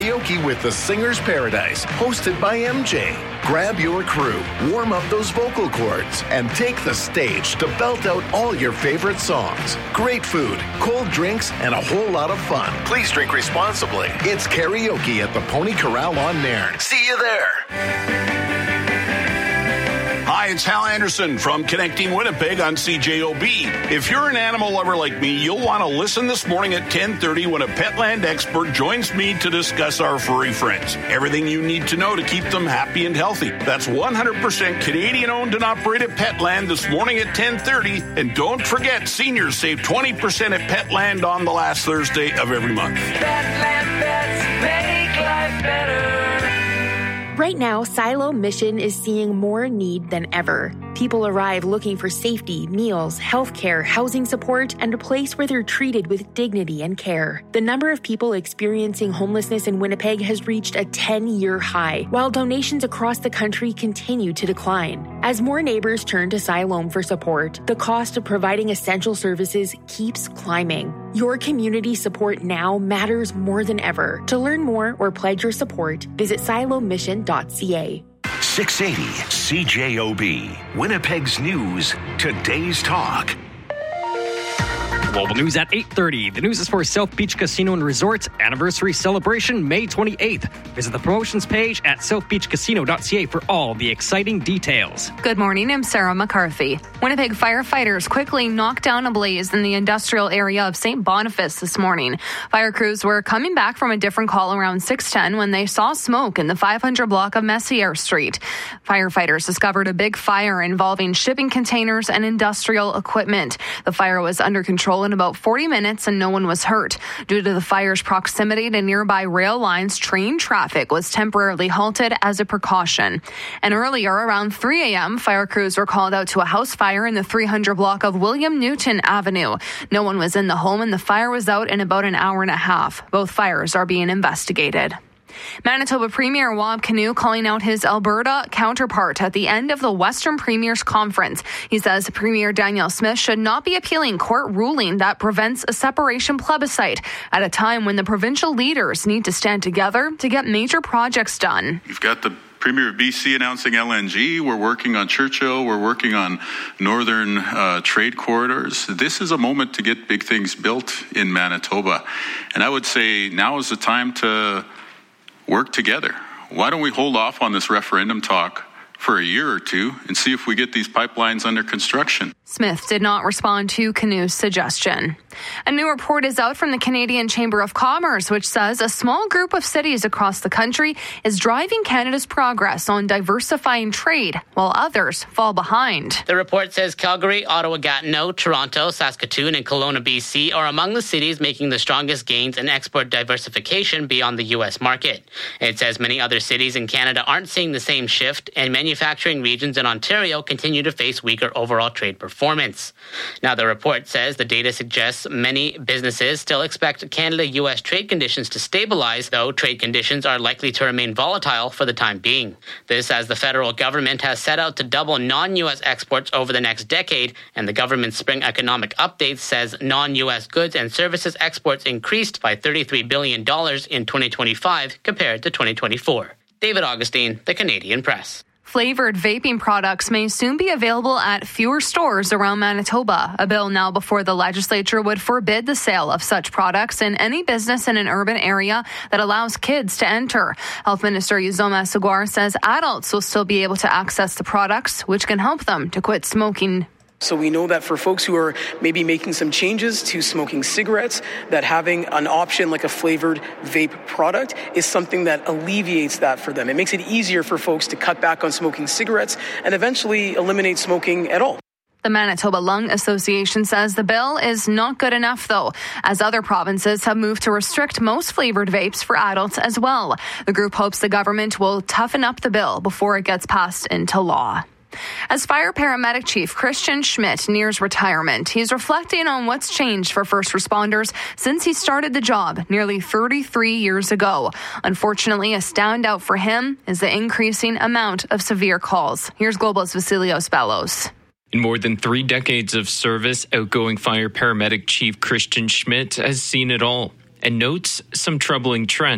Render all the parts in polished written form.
Karaoke with the Singer's Paradise, hosted by MJ. Grab your crew, warm up those vocal cords, and take the stage to belt out all your favorite songs. Great food, cold drinks, and a whole lot of fun. Please drink responsibly. It's karaoke at the Pony Corral on Nairn. See you there. Hi, it's Hal Anderson from Connecting Winnipeg on CJOB. If you're an animal lover like me, you'll want to listen this morning at 10:30 when a Petland expert joins me to discuss our furry friends. Everything you need to know to keep them happy and healthy. That's 100% Canadian-owned and operated Petland this morning at 10:30. And don't forget, seniors save 20% at Petland on the last Thursday of every month. Petland pets make life better. Right now, Silo Mission is seeing more need than ever. People arrive looking for safety, meals, healthcare, housing support, and a place where they're treated with dignity and care. The number of people experiencing homelessness in Winnipeg has reached a 10-year high, while donations across the country continue to decline. As more neighbors turn to Siloam for support, the cost of providing essential services keeps climbing. Your community support now matters more than ever. To learn more or pledge your support, visit silomission.ca. 680 CJOB, Winnipeg's News, Today's Talk. Global news at 8:30. The news is for South Beach Casino and Resort's anniversary celebration May 28th. Visit the promotions page at southbeachcasino.ca for all the exciting details. Good morning, I'm Sarah McCarthy. Winnipeg firefighters quickly knocked down a blaze in the industrial area of St. Boniface this morning. Fire crews were coming back from a different call around 6:10 when they saw smoke in the 500 block of Messier Street. Firefighters discovered a big fire involving shipping containers and industrial equipment. The fire was under control in about 40 minutes and no one was hurt. Due to the fire's proximity to nearby rail lines, train traffic was temporarily halted as a precaution. And earlier, around 3 a.m., fire crews were called out to a house fire in the 300 block of William Newton Avenue. No one was in the home and the fire was out in about an hour and a half. Both fires are being investigated. Manitoba Premier Wab Kinew calling out his Alberta counterpart at the end of the Western Premiers Conference. He says Premier Danielle Smith should not be appealing court ruling that prevents a separation plebiscite at a time when the provincial leaders need to stand together to get major projects done. You've got the Premier of BC announcing LNG. We're working on Churchill. We're working on northern trade corridors. This is a moment to get big things built in Manitoba. And I would say now is the time to work together. Why don't we hold off on this referendum talk for a year or two and see if we get these pipelines under construction? Smith did not respond to Kinew's suggestion. A new report is out from the Canadian Chamber of Commerce, which says a small group of cities across the country is driving Canada's progress on diversifying trade, while others fall behind. The report says Calgary, Ottawa, Gatineau, Toronto, Saskatoon, and Kelowna, BC are among the cities making the strongest gains in export diversification beyond the U.S. market. It says many other cities in Canada aren't seeing the same shift, and manufacturing regions in Ontario continue to face weaker overall trade performance. Now, the report says the data suggests many businesses still expect Canada-U.S. trade conditions to stabilize, though trade conditions are likely to remain volatile for the time being. This as the federal government has set out to double non-U.S. exports over the next decade, and the government's spring economic update says non-U.S. goods and services exports increased by $33 billion in 2025 compared to 2024. David Augustine, The Canadian Press. Flavored vaping products may soon be available at fewer stores around Manitoba. A bill now before the legislature would forbid the sale of such products in any business in an urban area that allows kids to enter. Health Minister Uzoma Seguar says adults will still be able to access the products, which can help them to quit smoking. So we know that for folks who are maybe making some changes to smoking cigarettes, that having an option like a flavored vape product is something that alleviates that for them. It makes it easier for folks to cut back on smoking cigarettes and eventually eliminate smoking at all. The Manitoba Lung Association says the bill is not good enough, though, as other provinces have moved to restrict most flavored vapes for adults as well. The group hopes the government will toughen up the bill before it gets passed into law. As Fire Paramedic Chief Christian Schmidt nears retirement, he's reflecting on what's changed for first responders since he started the job nearly 33 years ago. Unfortunately, a standout for him is the increasing amount of severe calls. Here's Global's Vasilios Bellos. In more than 3 decades of service, outgoing Fire Paramedic Chief Christian Schmidt has seen it all and notes some troubling trends.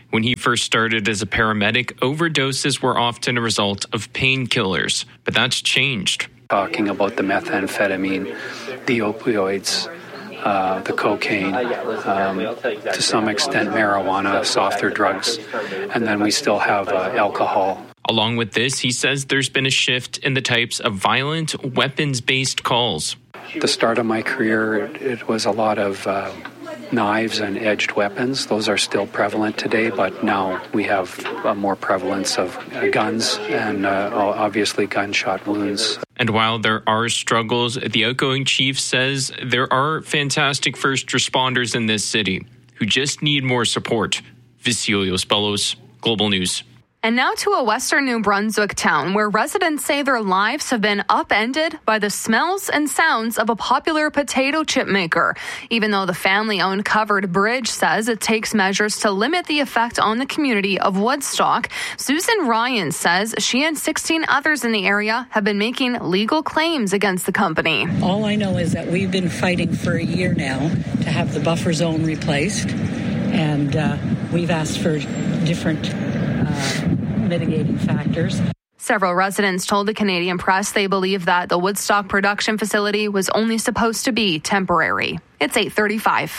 When he first started as a paramedic, overdoses were often a result of painkillers, but that's changed. Talking about the methamphetamine, the opioids, the cocaine, to some extent marijuana, softer drugs, and then we still have alcohol. Along with this, he says there's been a shift in the types of violent, weapons-based calls. At the start of my career, it was a lot of knives and edged weapons. Those are still prevalent today, but now we have a more prevalence of guns and obviously gunshot wounds. And while there are struggles, the outgoing chief says there are fantastic first responders in this city who just need more support. Vicilio Spellos, Global News. And now to a western New Brunswick town where residents say their lives have been upended by the smells and sounds of a popular potato chip maker. Even though the family-owned Covered Bridge says it takes measures to limit the effect on the community of Woodstock, Susan Ryan says she and 16 others in the area have been making legal claims against the company. All I know is that we've been fighting for a year now to have the buffer zone replaced, and we've asked for different mitigating factors. Several residents told the Canadian Press they believe that the Woodstock production facility was only supposed to be temporary. It's 8:35.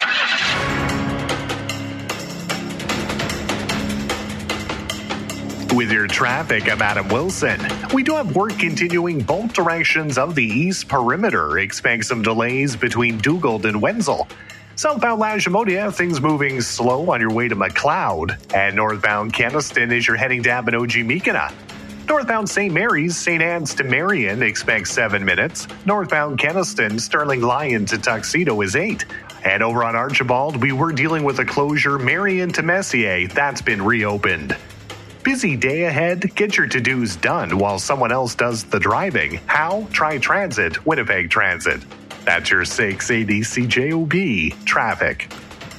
With your traffic, I'm Adam Wilson. We do have work continuing both directions of the east perimeter. Expect some delays between Dugald and Wenzel. Southbound Lashimonia, things moving slow on your way to McLeod. And northbound Keniston as you're heading to Abinogi-Mekina. Northbound St. Mary's, St. Anne's to Marion, expect 7 minutes. Northbound Keniston, Sterling Lyon to Tuxedo is 8. And over on Archibald, we were dealing with a closure, Marion to Messier. That's been reopened. Busy day ahead. Get your to-dos done while someone else does the driving. How? Try Transit, Winnipeg Transit. That's your 680 CJOB traffic.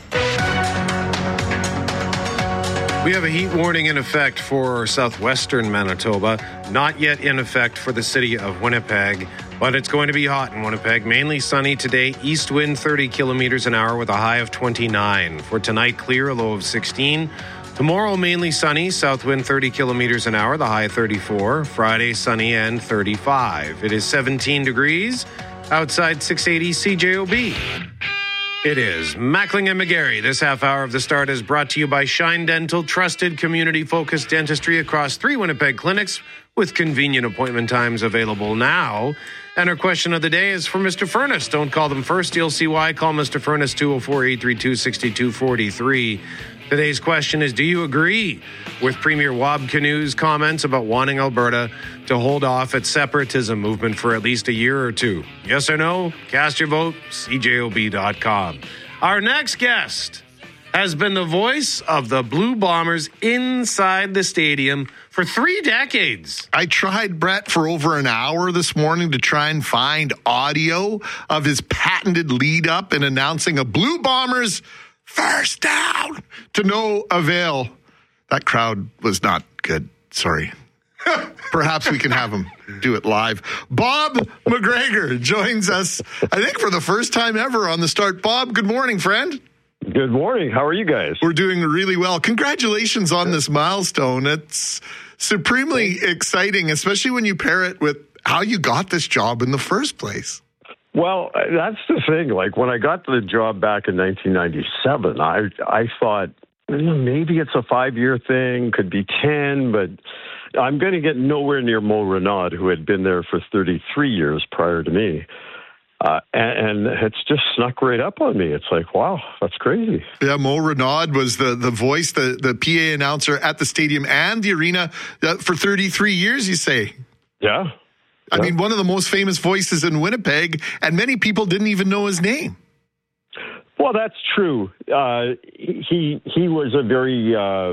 We have a heat warning in effect for southwestern Manitoba, not yet in effect for the city of Winnipeg, but it's going to be hot in Winnipeg. Mainly sunny today, east wind 30 kilometers an hour with a high of 29. For tonight, clear, a low of 16. Tomorrow, mainly sunny, south wind 30 kilometers an hour, the high 34. Friday, sunny and 35. It is 17 degrees. Outside 680 CJOB. It is Mackling and McGarry. This half hour of The Start is brought to you by Shine Dental, trusted community-focused dentistry across 3 Winnipeg clinics with convenient appointment times available now. And our question of the day is for Mr. Furness. Don't call them first. You'll see why. Call Mr. Furness 204-832-6243. Today's question is, do you agree with Premier Wab Kinu's comments about wanting Alberta to hold off its separatism movement for at least a year or two? Yes or no? Cast your vote, cjob.com. Our next guest has been the voice of the Blue Bombers inside the stadium for 3 decades. I tried, Brett, for over an hour this morning to try and find audio of his patented lead-up in announcing a Blue Bombers first down, to no avail. That crowd was not good. Sorry. Perhaps we can have him do it live. Bob McGregor joins us, I think, for the first time ever on The Start. Bob, good morning, friend. Good morning. How are you guys? We're doing really well. Congratulations on this milestone. It's supremely exciting, especially when you pair it with how you got this job in the first place. Well, that's the thing. Like, when I got the job back in 1997, I thought, maybe it's a 5-year thing, could be 10, but I'm going to get nowhere near Mo Renaud, who had been there for 33 years prior to me. And it's just snuck right up on me. It's like, wow, that's crazy. Yeah, Mo Renaud was the voice, the PA announcer at the stadium and the arena for 33 years, you say? Yeah. I mean, one of the most famous voices in Winnipeg, and many people didn't even know his name. Well, that's true. He was a very,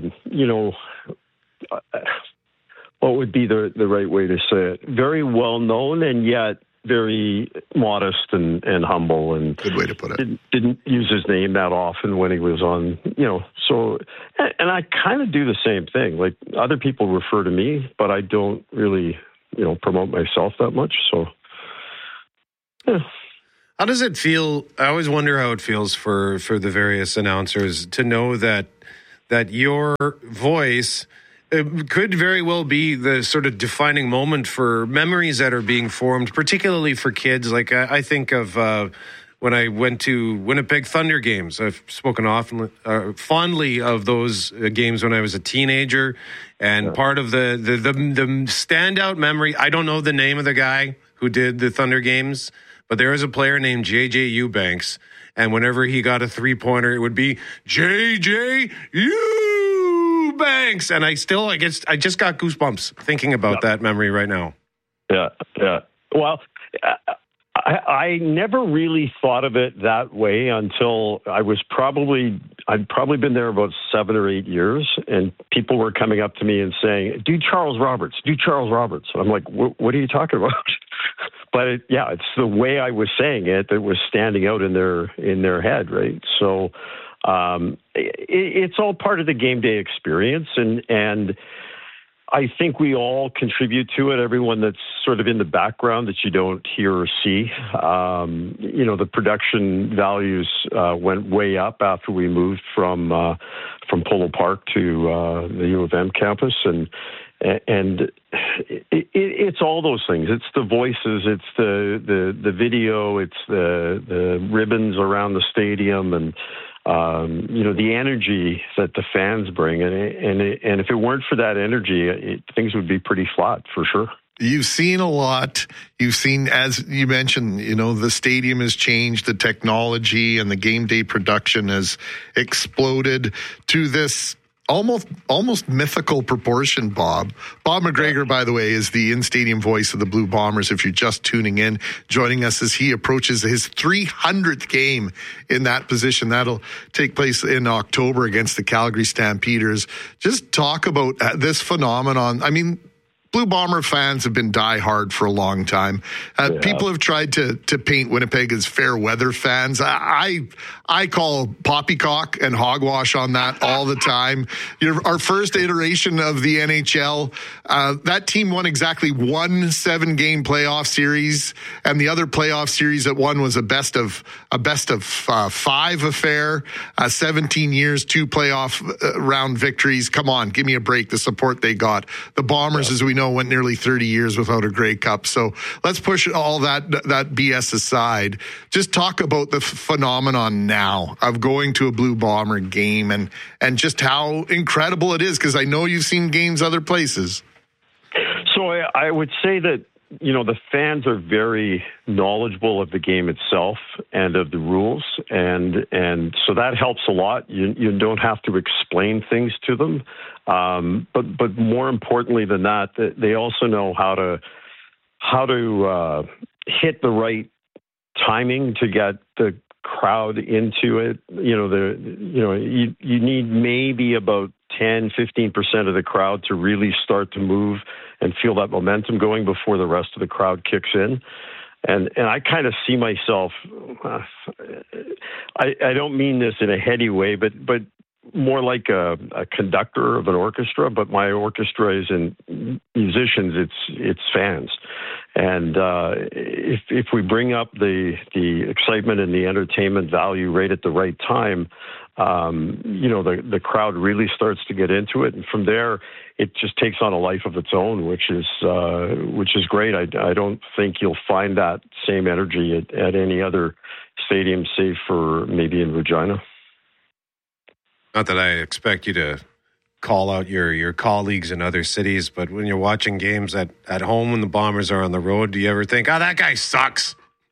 what would be the right way to say it? Very well known, and yet very modest and humble. And good way to put it. Didn't use his name that often when he was on, so, and I kind of do the same thing. Like, other people refer to me, but I don't really, promote myself that much. So, yeah. How does it feel? I always wonder how it feels for the various announcers to know that that your voice could very well be the sort of defining moment for memories that are being formed, particularly for kids. Like I think of when I went to Winnipeg Thunder games. I've spoken often, fondly of those games when I was a teenager. And part of the standout memory, I don't know the name of the guy who did the Thunder games, but there was a player named J.J. Eubanks. And whenever he got a three-pointer, it would be J.J. Eubanks. And I just got goosebumps thinking about that memory right now. Yeah. Well, I never really thought of it that way until I'd probably been there about 7 or 8 years, and people were coming up to me and saying, do Charles Roberts. I'm like, what are you talking about? But it's the way I was saying it that was standing out in their head, right? So it's all part of the game day experience, and I think we all contribute to it. Everyone that's sort of in the background that you don't hear or see. The production values went way up after we moved from Polo Park to the U of M campus, and it's all those things. It's the voices, it's the video, it's the ribbons around the stadium, and the energy that the fans bring, and if it weren't for that energy, things would be pretty flat for sure. You've seen a lot. You've seen, as you mentioned, the stadium has changed, the technology and the game day production has exploded to this almost mythical proportion, Bob. Bob McGregor, by the way, is the in-stadium voice of the Blue Bombers. If you're just tuning in, joining us as he approaches his 300th game in that position. That'll take place in October against the Calgary Stampeders. Just talk about this phenomenon. I mean, Blue Bomber fans have been diehard for a long time. People have tried to paint Winnipeg as fair weather fans. I call poppycock and hogwash on that all the time. Our first iteration of the NHL, that team won exactly one 7-game playoff series, and the other playoff series that won was a best of 5 affair. 17 years, 2 playoff round victories. Come on, give me a break. The support they got. The Bombers, as we know, went nearly 30 years without a Grey Cup. So let's push all that BS aside. Just talk about the phenomenon now of going to a Blue Bomber game and just how incredible it is, because I know you've seen games other places. So I would say that, the fans are very knowledgeable of the game itself and of the rules, and so that helps a lot. You don't have to explain things to them, but more importantly than that, they also know how to hit the right timing to get the crowd into it. You need maybe about 10-15% of the crowd to really start to move and feel that momentum going before the rest of the crowd kicks in. And I kind of see myself, I don't mean this in a heady way, but more like a conductor of an orchestra, but my orchestra isn't musicians, it's fans. And if we bring up the excitement and the entertainment value right at the right time, the crowd really starts to get into it, and from there it just takes on a life of its own, which is great. I don't think you'll find that same energy at any other stadium, save for maybe in Regina. Not that I expect you to call out your colleagues in other cities, but when you're watching games at home when the Bombers are on the road, do you ever think, that guy sucks?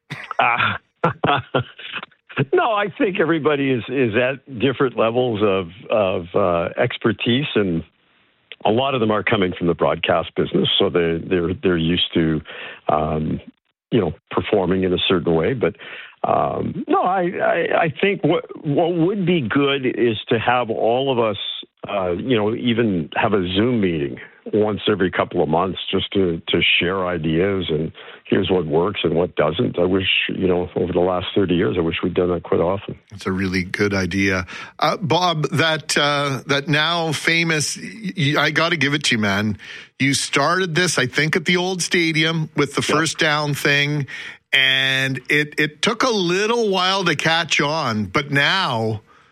No, I think everybody is at different levels of expertise, and a lot of them are coming from the broadcast business, so they're used to performing in a certain way. But no, I think what would be good is to have all of us, even have a Zoom meeting once every couple of months, just to share ideas and here's what works and what doesn't. I wish, over the last 30 years, I wish we'd done that quite often. It's a really good idea. Bob, that now famous, I got to give it to you, man. You started this, I think, at the old stadium with the first down thing, and it took a little while to catch on, but now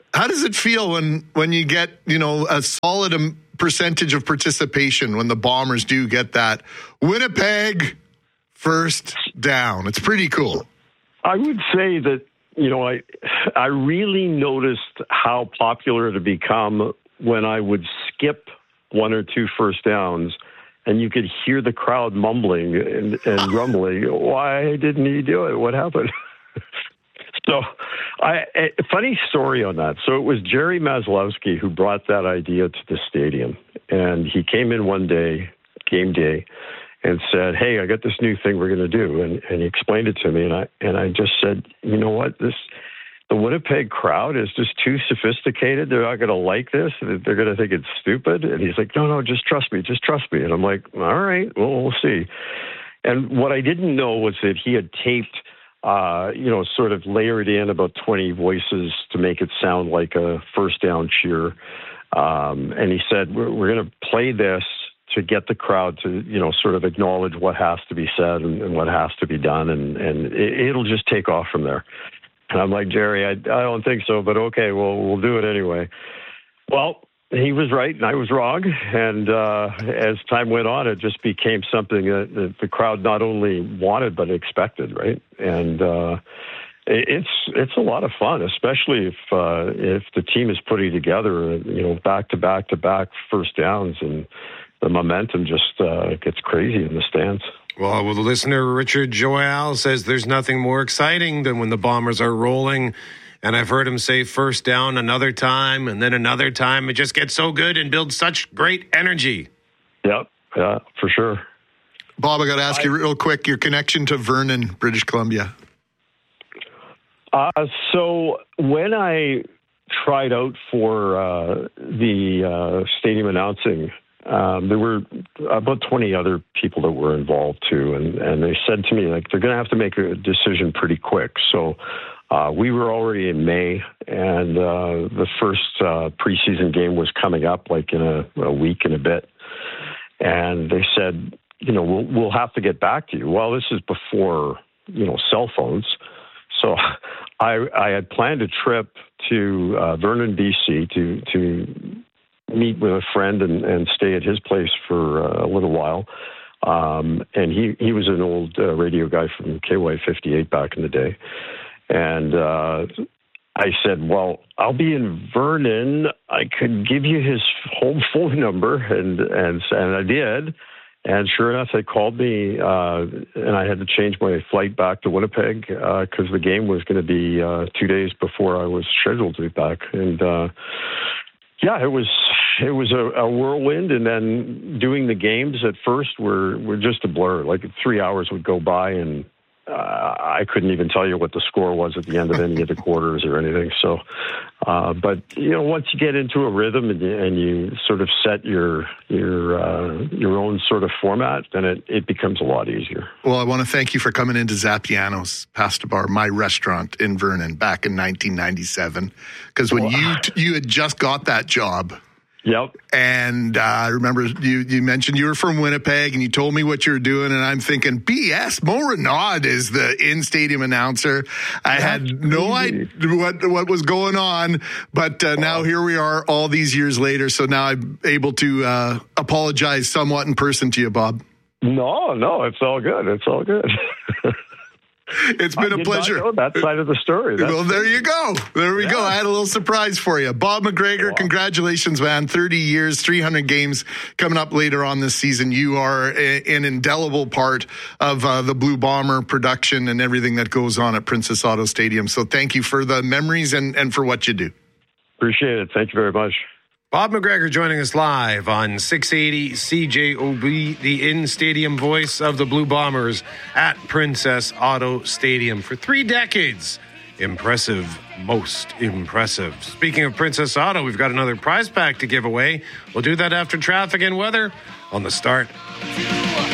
How does it feel when you get, a solid percentage of participation when the Bombers do get that Winnipeg first down? It's pretty cool. I would say that, I really noticed how popular it had become when I would skip one or two first downs and you could hear the crowd mumbling and grumbling. Why didn't he do it? What happened? So, funny story on that. So it was Jerry Maslowski who brought that idea to the stadium. And he came in one day, game day, and said, "Hey, I got this new thing we're going to do." And he explained it to me. And I just said, "You know what? The Winnipeg crowd is just too sophisticated. They're not going to like this. They're going to think it's stupid." And he's like, no, just trust me. Just trust me. And I'm like, all right, well, we'll see. And what I didn't know was that he had taped, sort of layered in about 20 voices to make it sound like a first down cheer. And he said, we're going to play this to get the crowd to, sort of acknowledge what has to be said and what has to be done. And it'll just take off from there. And I'm like, Jerry, I don't think so, but okay, well, we'll do it anyway. Well, he was right and I was wrong. And as time went on, it just became something that the crowd not only wanted, but expected, right? And it's a lot of fun, especially if the team is putting together, back-to-back first downs, and the momentum just gets crazy in the stands. Well, the listener, Richard Joel, says there's nothing more exciting than when the Bombers are rolling. And I've heard him say first down another time and then another time. It just gets so good and builds such great energy. Yep, yeah, for sure. Bob, I got to ask you real quick, your connection to Vernon, British Columbia. So when I tried out for the stadium announcing, there were about 20 other people that were involved too. And they said to me, they're going to have to make a decision pretty quick. So we were already in May, and the first preseason game was coming up in a week and a bit. And they said, we'll have to get back to you. Well, this is before, cell phones. So I had planned a trip to Vernon, BC to meet with a friend and stay at his place for a little while. And he was an old radio guy from KY58 back in the day. And I said, well, I'll be in Vernon. I could give you his home phone number. And I did. And sure enough, they called me, and I had to change my flight back to Winnipeg because the game was going to be 2 days before I was scheduled to be back. And it was a whirlwind. And then doing the games at first were just a blur. 3 hours would go by, and I couldn't even tell you what the score was at the end of any of the quarters or anything. So, but once you get into a rhythm and you sort of set your own sort of format, then it becomes a lot easier. Well, I want to thank you for coming into Zapiano's Pasta Bar, my restaurant in Vernon, back in 1997, because when you had just got that job. Yep. And I remember you mentioned you were from Winnipeg, and you told me what you were doing, and I'm thinking, BS, Mo Renaud is the in-stadium announcer. I had no idea what was going on, but now here we are all these years later, so now I'm able to apologize somewhat in person to you, Bob. No, it's all good. It's all good. It's been a pleasure. Not know that side of the story. Well, there you go. There we go. I had a little surprise for you. Bob McGregor, congratulations, man. 30 years, 300 games coming up later on this season. You are an indelible part of the Blue Bomber production and everything that goes on at Princess Auto Stadium. So thank you for the memories and for what you do. Appreciate it. Thank you very much. Bob McGregor joining us live on 680 CJOB, the in-stadium voice of the Blue Bombers at Princess Auto Stadium for 3 decades. Impressive, most impressive. Speaking of Princess Auto, we've got another prize pack to give away. We'll do that after traffic and weather on The Start.